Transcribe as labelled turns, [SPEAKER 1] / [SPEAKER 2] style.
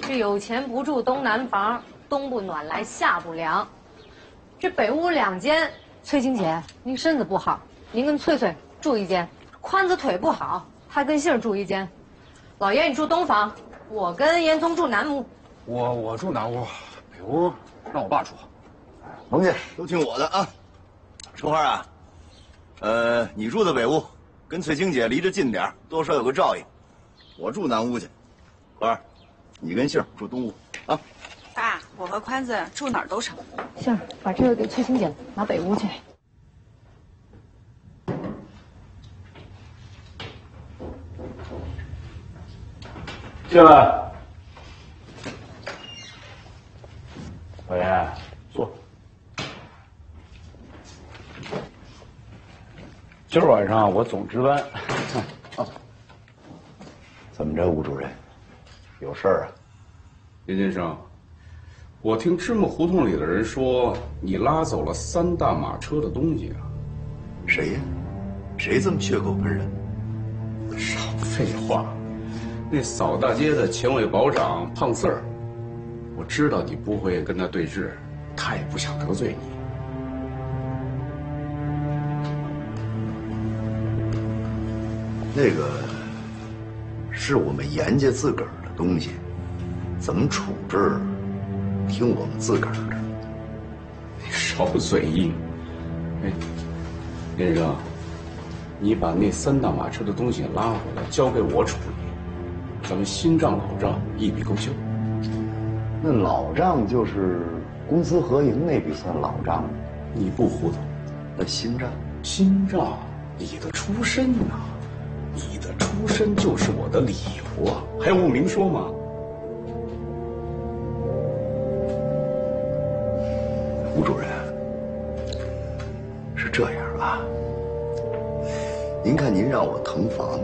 [SPEAKER 1] 这有钱不住东南房，冬不暖来夏不凉。这北屋2间，翠青姐，您身子不好，您跟翠翠住一间；宽子腿不好，他跟杏儿住一间。老爷，你住东房，我跟严嵩住南屋。
[SPEAKER 2] 我住南屋，北屋让我爸住。
[SPEAKER 3] 甭介，都听我的啊。春花啊，你住的北屋，跟翠青姐离着近点，多少有个照应。我住南屋去。花儿，你跟杏儿住东屋啊。
[SPEAKER 4] 爸，我和宽子住哪儿都成。
[SPEAKER 1] 杏儿，把这个给翠青姐拿北屋去。
[SPEAKER 2] 进来。老爷，坐。今儿晚上我总值班。
[SPEAKER 3] 啊，怎么着，吴主任？有事儿啊？
[SPEAKER 5] 林先生，我听芝麻胡同里的人说，你拉走了3大马车的东西啊。
[SPEAKER 3] 谁呀？谁这么血口喷人？
[SPEAKER 5] 少废话！那扫大街的前委保长胖四儿，我知道你不会跟他对峙，他也不想得罪你。
[SPEAKER 3] 那个是我们严家自个儿的东西，怎么处置，听我们自个儿的。
[SPEAKER 5] 你少嘴硬！哎，先生，你把那3大马车的东西拉回来，交给我处理，咱们新账老账一笔勾销。
[SPEAKER 3] 那老账就是公私合营那笔算老账，
[SPEAKER 5] 你不糊涂？
[SPEAKER 3] 那新账，
[SPEAKER 5] 新账，你的出身呐、你的出身就是我的礼物啊，还用我明说吗？
[SPEAKER 3] 吴主任，是这样啊，您看您让我腾房。